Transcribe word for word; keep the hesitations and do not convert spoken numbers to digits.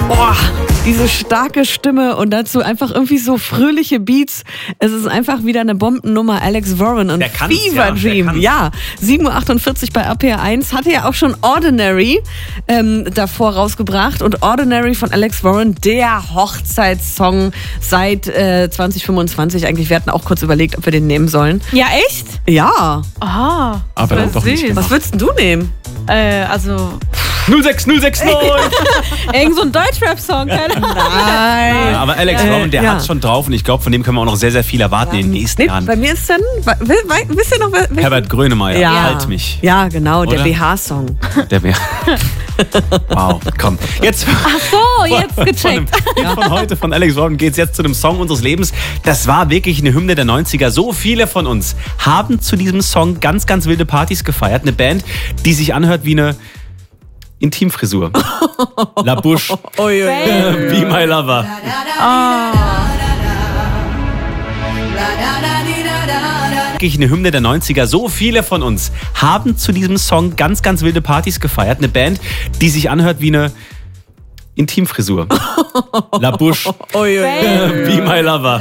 Boah, diese starke Stimme und dazu einfach irgendwie so fröhliche Beats. Es ist einfach wieder eine Bombennummer. Alex Warren und Fever Dream. Ja, sieben Uhr achtundvierzig bei R P R eins. Hatte ja auch schon Ordinary ähm, davor rausgebracht. Und Ordinary von Alex Warren, der Hochzeitssong seit äh, zwanzig fünfundzwanzig. Eigentlich, wir hatten auch kurz überlegt, ob wir den nehmen sollen. Ja, echt? Ja. Aha. Aber dann doch nicht. Was würdest denn du nehmen? Äh, also... null sechs null sechs neun! Irgend so ein Deutschrap-Song, keine Ahnung. Nein. Ja, aber Alex Äh, Warren, der ja. hat's schon drauf und ich glaube, von dem können wir auch noch sehr, sehr viel erwarten in den nächsten Nee, Jahren. bei mir ist dann, wisst ihr noch, wer- Herbert Grönemeyer, Ja. halt mich. Ja, genau, der Oder? B H-Song. Der Bär. Wow, komm. Jetzt Ach so, jetzt von, gecheckt. dem, von heute von Alex Warren geht's jetzt zu dem Song unseres Lebens. Das war wirklich eine Hymne der neunziger. So viele von uns haben zu diesem Song ganz, ganz wilde Partys gefeiert. Eine Band, die sich anhört wie eine Intimfrisur. La Bouche. Ui, ui, ui. Be My Lover. Wirklich eine Hymne der neunziger. So viele von uns haben zu diesem Song ganz, ganz wilde Partys gefeiert. Eine Band, die sich anhört wie eine Intimfrisur. La Bouche. Ui, ui, ui. Be My Lover.